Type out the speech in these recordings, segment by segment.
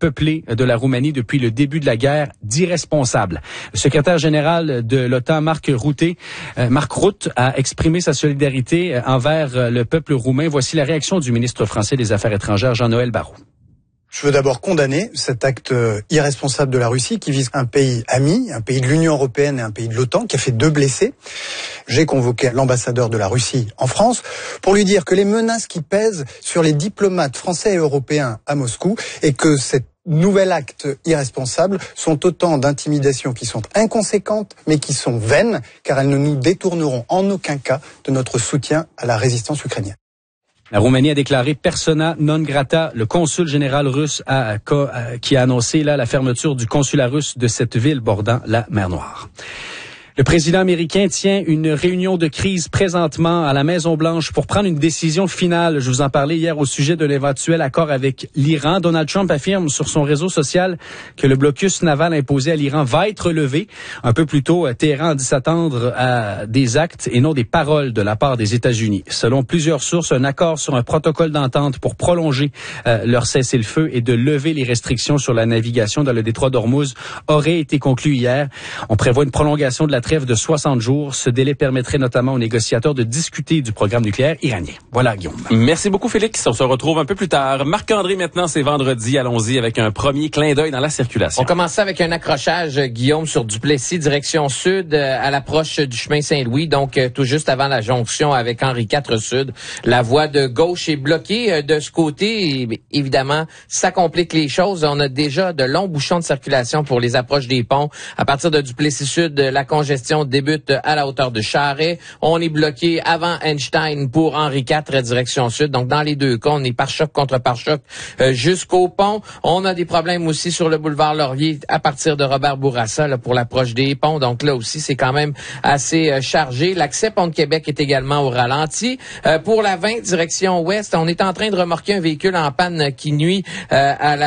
peuplée de la Roumanie depuis le début de la guerre d'irresponsables. Le secrétaire général de l'OTAN, Mark Rutte, a exprimé sa solidarité envers le peuple roumain. Voici la réaction du ministre français des Affaires étrangères, Jean-Noël Barrot. Je veux d'abord condamner cet acte irresponsable de la Russie qui vise un pays ami, un pays de l'Union européenne et un pays de l'OTAN qui a fait 2 blessés. J'ai convoqué l'ambassadeur de la Russie en France pour lui dire que les menaces qui pèsent sur les diplomates français et européens à Moscou et que cet nouvel acte irresponsable sont autant d'intimidations qui sont inconséquentes mais qui sont vaines car elles ne nous détourneront en aucun cas de notre soutien à la résistance ukrainienne. La Roumanie a déclaré persona non grata le consul général russe qui a annoncé la fermeture du consulat russe de cette ville bordant la mer Noire. Le président américain tient une réunion de crise présentement à la Maison-Blanche pour prendre une décision finale. Je vous en parlais hier au sujet de l'éventuel accord avec l'Iran. Donald Trump affirme sur son réseau social que le blocus naval imposé à l'Iran va être levé. Un peu plus tôt, Téhéran dit s'attendre à des actes et non des paroles de la part des États-Unis. Selon plusieurs sources, un accord sur un protocole d'entente pour prolonger leur cessez-le-feu et de lever les restrictions sur la navigation dans le détroit d'Ormuz aurait été conclu hier. On prévoit une prolongation de la trêve de 60 jours. Ce délai permettrait notamment aux négociateurs de discuter du programme nucléaire iranien. Voilà, Guillaume. Merci beaucoup, Félix. On se retrouve un peu plus tard. Marc-André, maintenant, c'est vendredi. Allons-y avec un premier clin d'œil dans la circulation. On commence avec un accrochage, Guillaume, sur Duplessis, direction sud, à l'approche du chemin Saint-Louis, donc tout juste avant la jonction avec Henri IV Sud. La voie de gauche est bloquée de ce côté. Et, évidemment, ça complique les choses. On a déjà de longs bouchons de circulation pour les approches des ponts. À partir de Duplessis Sud, la congestion débute à la hauteur de Charest. On est bloqué avant Einstein pour Henri IV, direction sud. Donc, dans les deux cas, on est pare-choc contre pare-choc jusqu'au pont. On a des problèmes aussi sur le boulevard Laurier à partir de Robert Bourassa là, pour l'approche des ponts. Donc, là aussi, c'est quand même assez chargé. L'accès Pont de Québec est également au ralenti. Pour la 20, direction ouest, on est en train de remorquer un véhicule en panne qui nuit à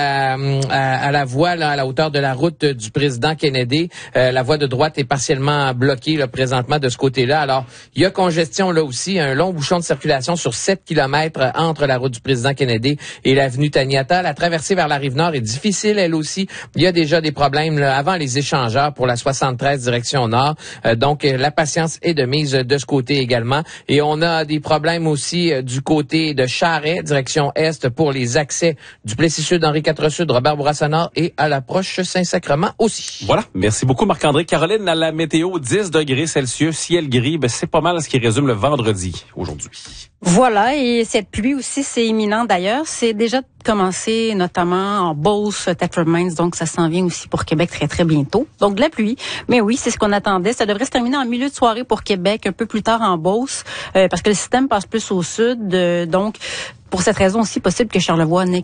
la voie là, à la hauteur de la route du président Kennedy. La voie de droite est partiellement bloqué là, présentement de ce côté-là. Alors, il y a congestion là aussi, un long bouchon de circulation sur 7 km entre la route du président Kennedy et l'avenue Taniata. La traversée vers la Rive-Nord est difficile, elle aussi. Il y a déjà des problèmes là, avant les échangeurs pour la 73 direction Nord. Donc, la patience est de mise de ce côté également. Et on a des problèmes aussi du côté de Charest, direction Est, pour les accès du Plessis Sud, Henri IV Sud, Robert Bourassa Nord et à l'approche Saint-Sacrement aussi. Voilà. Merci beaucoup, Marc-André. Caroline, à la météo, 10 degrés Celsius, ciel gris, c'est pas mal ce qui résume le vendredi aujourd'hui. Voilà, et cette pluie aussi, c'est imminent d'ailleurs. C'est déjà commencé notamment en Beauce, Thetford Mines, donc ça s'en vient aussi pour Québec très, très bientôt. Donc de la pluie, mais oui, c'est ce qu'on attendait. Ça devrait se terminer en milieu de soirée pour Québec, un peu plus tard en Beauce, parce que le système passe plus au sud, donc pour cette raison aussi, possible que Charlevoix n'ait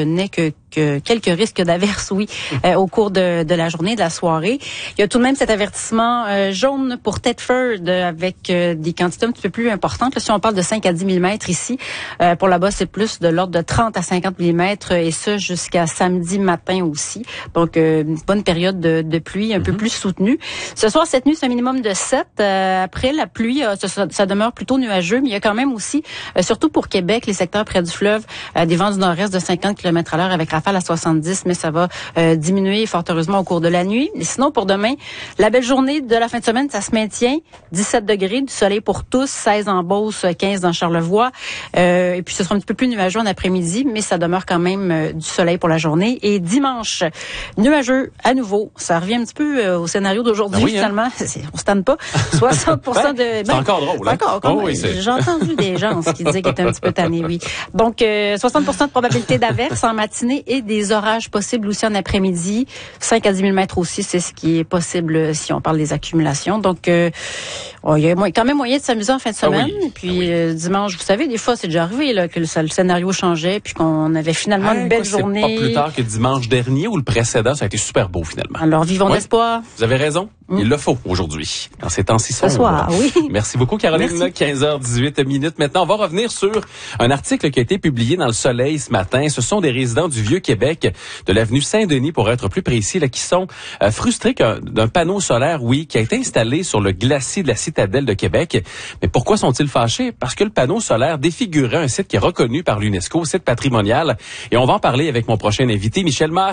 quelques risques d'averse, oui, au cours de la journée, de la soirée. Il y a tout de même cet avertissement jaune pour Thetford avec des quantités un petit peu plus importantes. Là, si on parle de 5 à 10 mm ici, pour là-bas, c'est plus de l'ordre de 30 à 50 mm et ça jusqu'à samedi matin aussi. Donc, une bonne période de pluie un peu plus soutenue. Ce soir, cette nuit, c'est un minimum de 7. Après, la pluie, ça demeure plutôt nuageux, mais il y a quand même aussi, surtout pour Québec, les secteurs près du fleuve, des vents du nord-est de 50 km/h avec rafales à 70, mais ça va diminuer fort heureusement au cours de la nuit. Et sinon, pour demain, la belle journée de la fin de semaine, ça se maintient. 17 degrés, du soleil pour tous, 16 en Beauce, 15 dans Charlevoix. Et puis, ce sera un petit peu plus nuageux en après-midi, mais ça demeure quand même du soleil pour la journée. Et dimanche, nuageux à nouveau. Ça revient un petit peu au scénario d'aujourd'hui, finalement. On se tanne pas. 60% de... c'est encore drôle. Encore, j'ai entendu des gens qui disaient qu'ils étaient un petit peu tannés, oui. Donc, 60% de probabilité d'averse en matinée et des orages possibles aussi en après-midi. 5 à 10 mm aussi, c'est ce qui est possible si on parle des accumulations. Donc, il y a quand même moyen de s'amuser en fin de semaine. Puis, dimanche, vous savez, des fois, c'est déjà arrivé là, que le scénario changeait puis qu'on avait finalement une belle journée. C'est pas plus tard que dimanche dernier ou le précédent, ça a été super beau finalement. Alors, vivons d'espoir. Vous avez raison. Il le faut aujourd'hui, dans ces temps-ci sombres. Ce soir, oui. Merci beaucoup, Caroline. Merci. 15h18. Maintenant, on va revenir sur un article qui a été publié dans Le Soleil ce matin. Ce sont des résidents du Vieux-Québec, de l'avenue Saint-Denis, pour être plus précis, là, qui sont frustrés d'un panneau solaire, qui a été installé sur le glacis de la Citadelle de Québec. Mais pourquoi sont-ils fâchés? Parce que le panneau solaire défigurait un site qui est reconnu par l'UNESCO, site patrimonial. Et on va en parler avec mon prochain invité, Michel Mas.